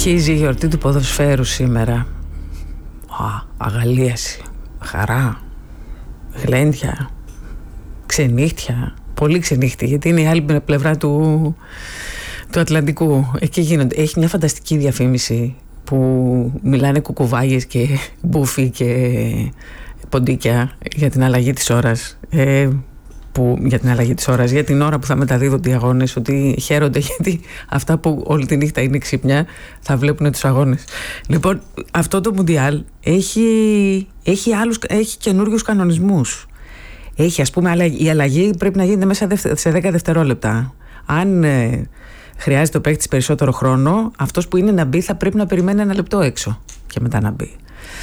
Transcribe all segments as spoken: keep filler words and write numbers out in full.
Αρχίζει η γιορτή του ποδοσφαίρου σήμερα. Α, αγαλίαση, χαρά, γλέντια, ξενύχτια. Πολύ ξενύχτη, γιατί είναι η άλλη πλευρά του, του Ατλαντικού. Εκεί γίνονται. Έχει μια φανταστική διαφήμιση που μιλάνε κουκουβάγες και μπούφι και ποντίκια για την αλλαγή της ώρας. Ε, που, για την αλλαγή της ώρας, για την ώρα που θα μεταδίδονται οι αγώνες, ότι χαίρονται γιατί αυτά που όλη τη νύχτα είναι ξύπνια θα βλέπουν τους αγώνες. Λοιπόν, αυτό το Μουντιάλ έχει, έχει, άλλους, έχει καινούριους κανονισμούς. Έχει, ας πούμε, η αλλαγή πρέπει να γίνεται μέσα σε δέκα δευτερόλεπτα. Αν ε, χρειάζεται ο παίκτης περισσότερο χρόνο, αυτός που είναι να μπει θα πρέπει να περιμένει ένα λεπτό έξω και μετά να μπει.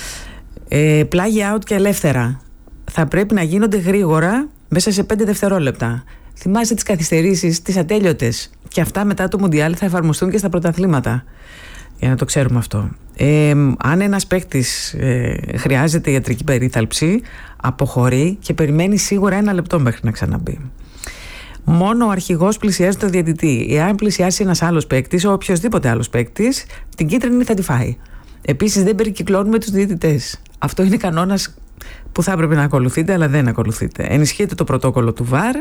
Ε, πλάγι out και ελεύθερα θα πρέπει να γίνονται γρήγορα μέσα σε πέντε δευτερόλεπτα. Θυμάσαι τις καθυστερήσεις, τις ατέλειωτες. Και αυτά μετά το Μουντιάλ θα εφαρμοστούν και στα πρωταθλήματα. Για να το ξέρουμε αυτό. Ε, αν ένας παίκτης ε, χρειάζεται ιατρική περίθαλψη, αποχωρεί και περιμένει σίγουρα ένα λεπτό μέχρι να ξαναμπεί. Μόνο ο αρχηγός πλησιάζει το διαιτητή. Εάν πλησιάσει ένας άλλος παίκτης, ο οποιοσδήποτε άλλος παίκτης, την κίτρινη θα τη φάει. Επίσης, δεν περικυκλώνουμε τους διαιτητές. Αυτό είναι κανόνας που θα έπρεπε να ακολουθείτε, αλλά δεν ακολουθείτε. Ενισχύεται το πρωτόκολλο του βαρ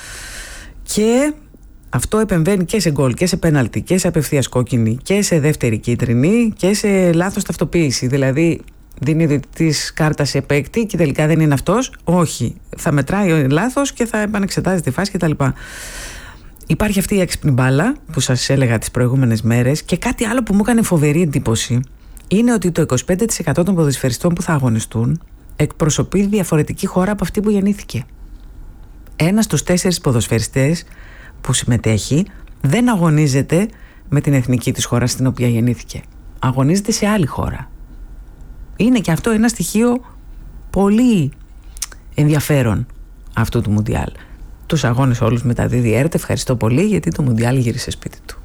και αυτό επεμβαίνει και σε γκολ και σε πέναλτι και σε απευθείας κόκκινη και σε δεύτερη κίτρινη και σε λάθος ταυτοποίηση. Δηλαδή, δίνει διαιτητής κάρτα σε παίκτη και τελικά δεν είναι αυτός. Όχι. Θα μετράει λάθος και θα επανεξετάζει τη φάση κτλ. Υπάρχει αυτή η έξυπνη μπάλα που σας έλεγα τις προηγούμενες μέρες και κάτι άλλο που μου έκανε φοβερή εντύπωση είναι ότι το είκοσι πέντε τοις εκατό των ποδοσφαιριστών που θα αγωνιστούν εκπροσωπεί διαφορετική χώρα από αυτή που γεννήθηκε. Ένας στους τέσσερις ποδοσφαιριστές που συμμετέχει δεν αγωνίζεται με την εθνική της χώρα στην οποία γεννήθηκε. Αγωνίζεται σε άλλη χώρα. Είναι και αυτό ένα στοιχείο πολύ ενδιαφέρον αυτού του Μουντιάλ. Τους αγώνες όλους μεταδίδει η ΕΡΤ. Ευχαριστώ πολύ γιατί το Μουντιάλ γύρισε σπίτι του.